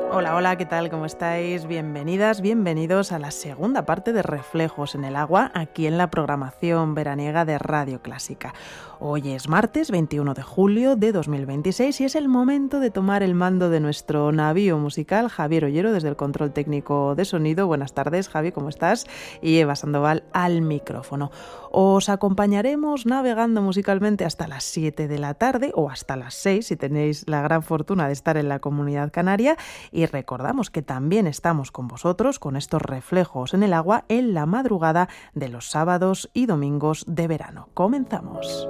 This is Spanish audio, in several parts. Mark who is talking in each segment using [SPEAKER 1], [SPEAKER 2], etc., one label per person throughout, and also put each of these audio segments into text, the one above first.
[SPEAKER 1] Hola, hola, ¿qué tal? ¿Cómo estáis? Bienvenidas, bienvenidos a la segunda parte de Reflejos en el Agua, aquí en la programación veraniega de Radio Clásica. Hoy es martes 21 de julio de 2026 y es el momento de tomar el mando de nuestro navío musical, Javier Ollero, desde el control técnico de sonido. Buenas tardes, Javi, ¿cómo estás? Y Eva Sandoval al micrófono. Os acompañaremos navegando musicalmente hasta las 7 de la tarde o hasta las 6, si tenéis la gran fortuna de estar en la Comunidad Canaria. Y recordamos que también estamos con vosotros, con estos reflejos en el agua, en la madrugada de los sábados y domingos de verano. Comenzamos.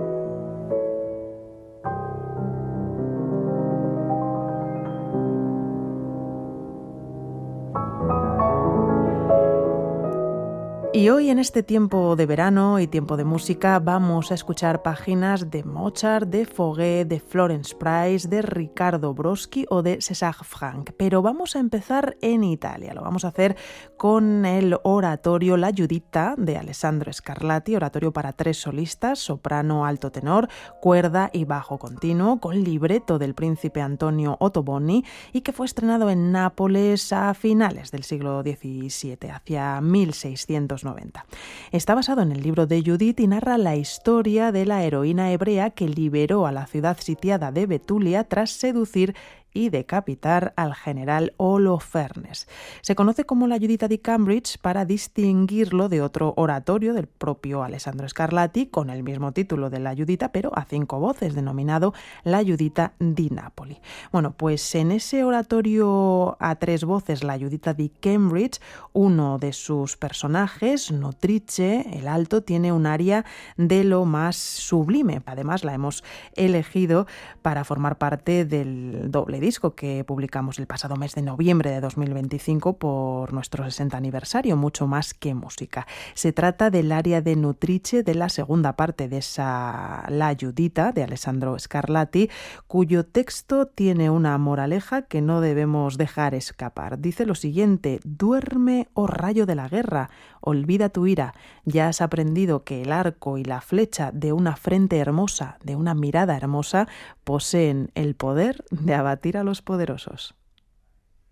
[SPEAKER 1] Y hoy en este tiempo de verano y tiempo de música vamos a escuchar páginas de Mozart, de Fauré, de Florence Price, de Riccardo Broschi o de César Franck. Pero vamos a empezar en Italia. Lo vamos a hacer con el oratorio La Giuditta de Alessandro Scarlatti, oratorio para 3 solistas, soprano, alto tenor, cuerda y bajo continuo, con libreto del príncipe Antonio Ottoboni y que fue estrenado en Nápoles a finales del siglo XVII, hacia 1690. Está basado en el libro de Judith y narra la historia de la heroína hebrea que liberó a la ciudad sitiada de Betulia tras seducir y decapitar al general Holofernes. Se conoce como la Giuditta di Cambridge para distinguirlo de otro oratorio del propio Alessandro Scarlatti con el mismo título de la Giuditta, pero a 5 voces, denominado la Giuditta di Napoli. Bueno, pues en ese oratorio a 3 voces, la Giuditta di Cambridge, uno de sus personajes, Nutrice, el alto, tiene un aria de lo más sublime. Además, la hemos elegido para formar parte del doble disco que publicamos el pasado mes de noviembre de 2025 por nuestro 60 aniversario, Mucho más que música. Se trata del aria de Nutrice de la segunda parte de esa La Giuditta de Alessandro Scarlatti, cuyo texto tiene una moraleja que no debemos dejar escapar. Dice lo siguiente: duerme, oh rayo de la guerra, olvida tu ira, ya has aprendido que el arco y la flecha de una frente hermosa, de una mirada hermosa, poseen el poder de abatir a los poderosos.